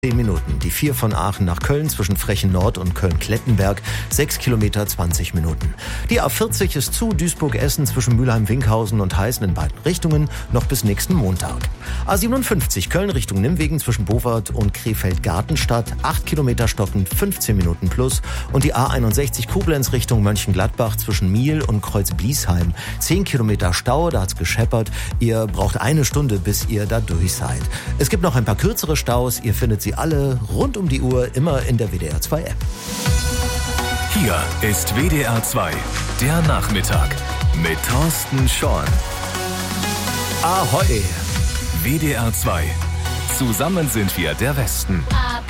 10 Minuten. Die 4 von Aachen nach Köln zwischen Frechen Nord und Köln-Klettenberg 6 Kilometer 20 Minuten. Die A40 ist zu Duisburg-Essen zwischen Mülheim-Winkhausen und Heißen in beiden Richtungen noch bis nächsten Montag. A57 Köln Richtung Nimwegen zwischen Bovard und Krefeld-Gartenstadt 8 Kilometer stockend 15 Minuten plus und die A61 Koblenz Richtung Mönchengladbach zwischen Miel und Kreuz-Bliesheim 10 Kilometer Stau, da hat's gescheppert. Ihr braucht eine Stunde, bis ihr da durch seid. Es gibt noch ein paar kürzere Staus, ihr findet sie alle rund um die Uhr immer in der WDR 2 App. Hier ist WDR 2, der Nachmittag mit Thorsten Schorn. Ahoi! WDR 2. Zusammen sind wir der Westen.